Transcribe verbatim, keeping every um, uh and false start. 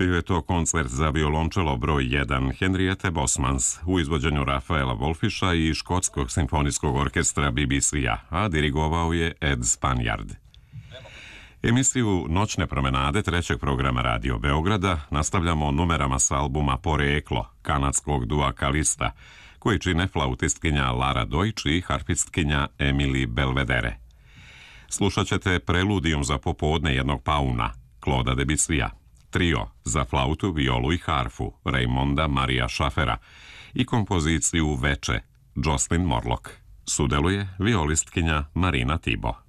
Bio je to koncert za violončelo broj jedan Henriette Bosmans u izvođenju Rafaela Wolfischa i Škotskog simfonijskog orkestra B B C-a, a dirigovao je Ed Spaniard. Emisiju Noćne promenade trećeg programa Radio Beograda nastavljamo numerama s albuma Poreklo, kanadskog dua Kalista, koji čine flautistkinja Lara Deutsch i harfistkinja Emily Belvedere. Slušat ćete preludijum za popodne jednog pauna, Claude'a Debussyja, trio za flautu, violu i harfu, Raymonda Maria Schaffera i kompoziciju Veče, Jocelyn Morlock. Sudeluje violistkinja Marina Tibo.